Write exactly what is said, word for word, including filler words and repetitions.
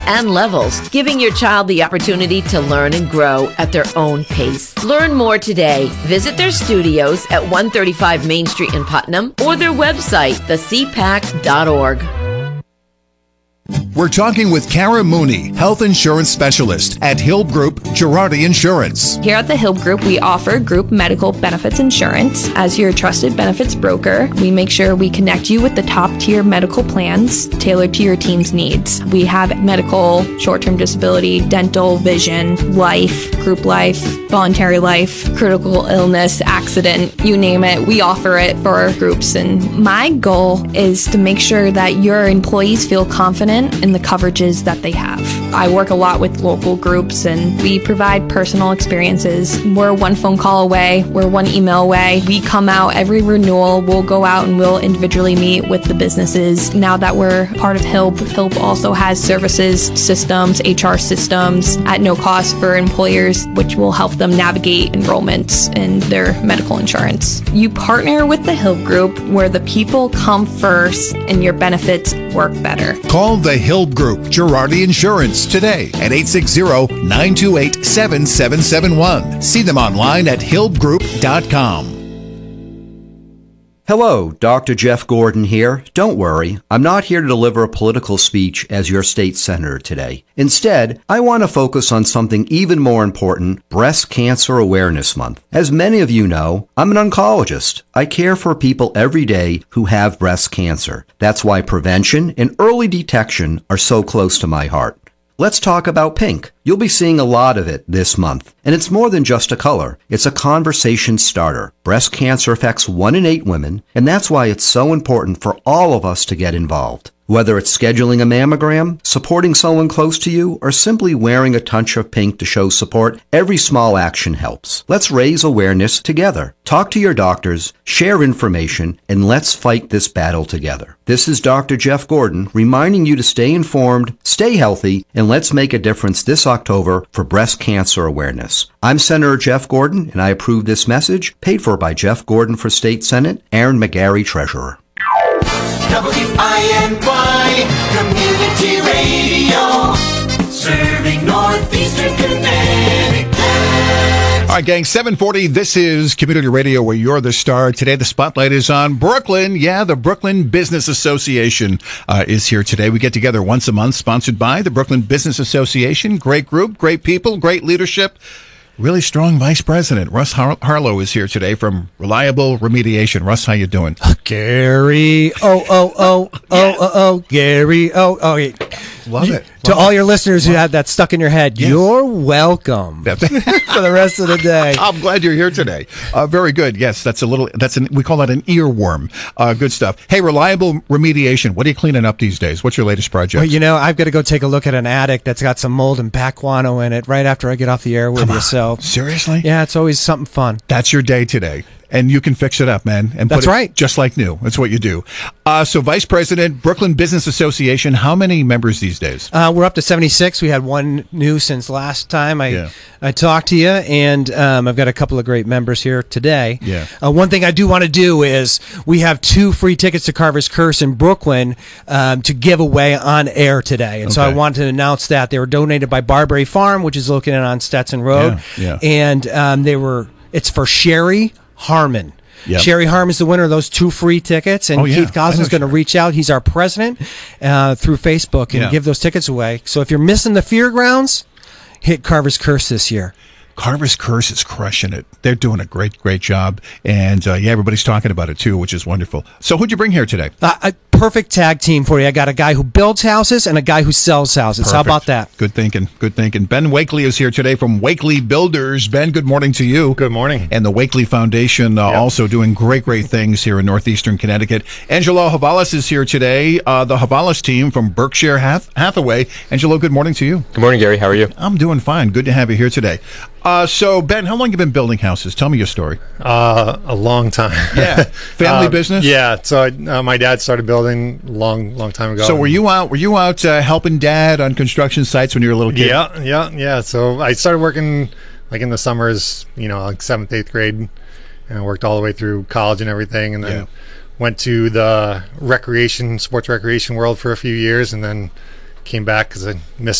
and levels, giving your child the opportunity to learn and grow at their own pace. Learn more today. Visit their studios at one thirty-five Main Street in Putnam or their website, the c pac dot org. We're talking with Kara Mooney, health insurance specialist at Hill Group Girardi Insurance. Here at the Hill Group, we offer group medical benefits insurance. As your trusted benefits broker, we make sure we connect you with the top-tier medical plans tailored to your team's needs. We have medical, short-term disability, dental, vision, life, group life, voluntary life, critical illness, accident, you name it. We offer it for our groups. And my goal is to make sure that your employees feel confident in the coverages that they have. I work a lot with local groups and we provide personal experiences. We're one phone call away, we're one email away. We come out every renewal, we'll go out and we'll individually meet with the businesses. Now that we're part of H I L B, H I L B also has services, systems, H R systems at no cost for employers, which will help them navigate enrollments in their medical insurance. You partner with the H I L B Group where the people come first and your benefits work better. Call the Hill Group Girardi Insurance today at eight six zero, nine two eight, seven seven seven one. See them online at hilb group dot com. Hello, Doctor Jeff Gordon here. Don't worry, I'm not here to deliver a political speech as your state senator today. Instead, I want to focus on something even more important, Breast Cancer Awareness Month. As many of you know, I'm an oncologist. I care for people every day who have breast cancer. That's why prevention and early detection are so close to my heart. Let's talk about pink. You'll be seeing a lot of it this month. And it's more than just a color. It's a conversation starter. Breast cancer affects one in eight women, and that's why it's so important for all of us to get involved. Whether it's scheduling a mammogram, supporting someone close to you, or simply wearing a touch of pink to show support, every small action helps. Let's raise awareness together. Talk to your doctors, share information, and let's fight this battle together. This is Doctor Jeff Gordon reminding you to stay informed, stay healthy, and let's make a difference this October for breast cancer awareness. I'm Senator Jeff Gordon, and I approve this message, paid for by Jeff Gordon for State Senate, Aaron McGarry, Treasurer. W I N Y Community Radio, serving Northeastern Connecticut. All right, gang, seven forty, this is Community Radio where you're the star. Today, the spotlight is on Brooklyn. Yeah, the Brooklyn Business Association uh, is here today. We get together once a month, sponsored by the Brooklyn Business Association. Great group, great people, great leadership. Really strong vice president. Russ Har- Harlow is here today from Reliable Remediation. Russ, how you doing? Gary, oh, oh, oh, oh, oh, oh, Gary, oh, oh. Yeah. Love it. Love to all it. your listeners who had that stuck in your head, yes. You're welcome for the rest of the day. I'm glad you're here today. Uh, very good. Yes, that's a little, that's an, we call that an earworm. Uh, good stuff. Hey, Reliable Remediation, what are you cleaning up these days? What's your latest project? Well, you know, I've got to go take a look at an attic that's got some mold and bat guano in it right after I get off the air with Come you. on. So seriously? Yeah, it's always something fun. That's your day today. And you can fix it up, man. And That's put it right. Just like new. That's what you do. Uh, so, Vice President, Brooklyn Business Association, how many members these days? Uh, we're up to seventy-six. We had one new since last time I Yeah. I talked to you, and um, I've got a couple of great members here today. Yeah. Uh, one thing I do want to do is we have two free tickets to Carver's Curse in Brooklyn um, to give away on air today. And so I Okay. wanted to announce that. They were donated by Barbary Farm, which is located on Stetson Road. Yeah, yeah. And um, they were. It's for Sherry Harmon. Yep. Sherry Harm is the winner of those two free tickets, and Oh, yeah. Keith I know Goslin's going to Sherry. reach out. He's our president uh, through Facebook and Yeah. give those tickets away. So if you're missing the Fear Grounds, hit Carver's Curse this year. Carver's Curse is crushing it. They're doing a great, great job. And, uh, yeah, everybody's talking about it, too, which is wonderful. So who'd you bring here today? Uh, a perfect tag team for you. I got a guy who builds houses and a guy who sells houses. How Perfect. about that? Good thinking. Good thinking. Ben Wakely is here today from Wakely Builders. Ben, good morning to you. Good morning. And the Wakely Foundation uh, Yep. also doing great, great things here in northeastern Connecticut. Angelo Havalas is here today. Uh, the Havalas team from Berkshire Hath- Hathaway. Angelo, good morning to you. Good morning, Gary. How are you? I'm doing fine. Good to have you here today. Uh, so, Ben, how long have you been building houses? Tell me your story. Uh, a long time. Yeah. Family Uh, business? Yeah. So I, uh, my dad started building long, long time ago. So were you out? Were you out uh, helping Dad on construction sites when you were a little kid? Yeah, yeah, yeah. So I started working like in the summers, you know, like seventh, eighth grade, and I worked all the way through college and everything, and then Yeah. went to the recreation, sports recreation world for a few years, and then came back because I missed